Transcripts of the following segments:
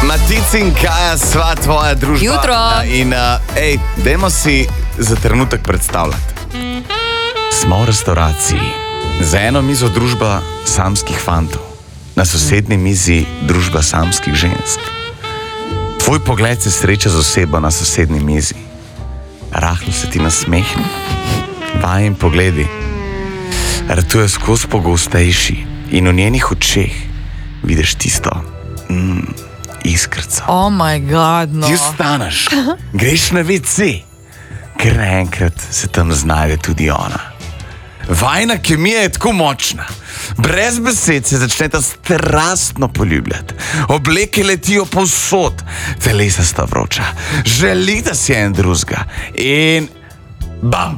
Matic in Kaja, sva tvoja družba. Jutro. Dajmo si za trenutek predstavljati. Smo v restauraciji. Za eno mizo družba samskih fantov. Na sosednji mizi družba samskih žensk. Tvoj pogled se sreča z osebo na sosednji mizi. Rahlo se ti nasmehne. Vajin pogledi ratuje skozi pogostejši in v njenih očeh vidiš tisto iskrco. Oh my god, no. Ti ostaneš, greš na WC, ker naenkrat se tam znajde tudi ona. Vajna kemija je tako močna. Brez besed se začneta strastno poljubljati. Obleke letijo povsod, telesa sta vroča. Želita si en drugega in bam!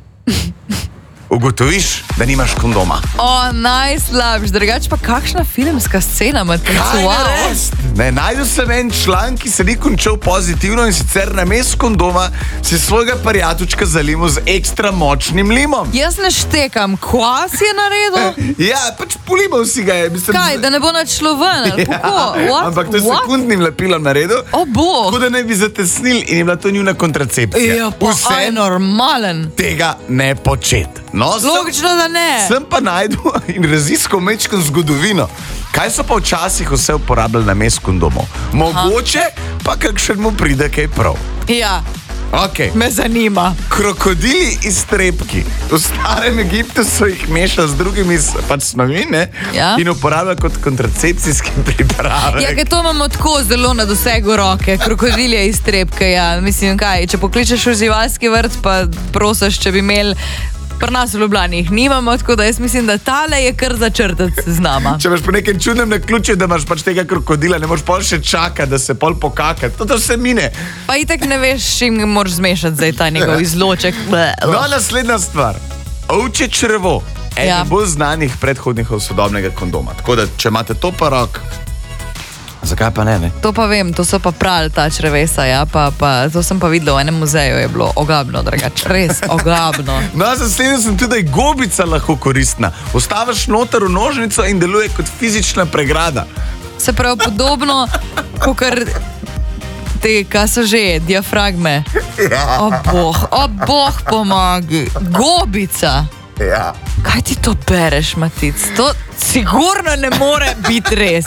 Ugotoviš, da nimaš kondoma. Najslabš, drugače pa kakšna filmska scena, Matic. Ne, najdel sem en članek, ki se ni končal pozitivno in sicer namesto kondoma si svojega prijateljčka zalimo z ekstra močnim limom. Jaz ne štekam, kva si je naredil? Ja, pač polimal si ga je. Kaj, da ne bo nič šlo ven? Ampak to je sekundnim lepilom naredil. O bog. Tako da ne bi zatesnil in je bila to njuna kontracepcija. Ja, pa aj normalen. Tega ne počet. No, logično, da ne. Sem pa najdel in raziskal mečko zgodovino. Kaj so pa včasih vse uporabljali na mesto kondomov? Mogoče pa kakšen mu pride kaj prav. Ja, okay. Me zanima. Krokodili iztrebki. V starem Egiptu so jih mešali z drugimi snovmi, ja. In uporabljali kot kontracepcijski pripravek. Ja, ker to imamo tako zelo na dosegu roke. Krokodilje iztrebke, ja. Mislim, kaj, če pokličeš v živalski vrt, pa prosiš, če bi imeli. Pri nas v Ljubljani jih nimamo, tako da jaz mislim, da tale je kar začrtati z nama. Če imaš po nekem čudnem naključju, da imaš pač tega krokodila, ne moraš pol še čakati, da se pol pokakati. To vse mine. Pa itak ne veš, čim moraš zmešati zdaj ta njegov izloček. No, naslednja stvar. Ovčje črevo. Eden bolj znanih predhodnikov sodobnega kondoma. Tako da, če imate to pa rok, zakaj pa ne? To pa vem, to so pa prali ta črevesa, ja, pa to sem pa videla v enem muzeju, je bilo ogabno, drugače, res ogabno. No, zasledil sem tudi, da je gobica lahko koristna. Ustaviš noter v nožnico in deluje kot fizična pregrada. Se pravi, podobno, kakor te, kaj so že, diafragme. Ja. O boh pomagi, gobica. Ja. Kaj ti to bereš, Matic? To sigurno ne more biti res.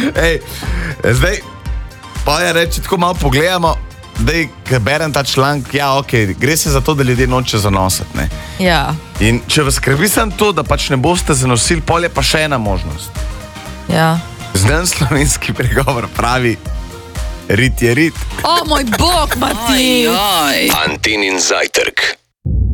Zdaj, pa ja reči, tako malo pogledamo, zdaj, ko berem ta članek, ja, ok, gre se za to, da ljudje noče zanositi, ne? Ja. In če vas skrbi sem to, da pač ne boste zanosili, pol je pa še ena možnost. Ja. Znan slovenski pregovor pravi, rit je rit. O moj bog, Matic! Antinin zajtrk.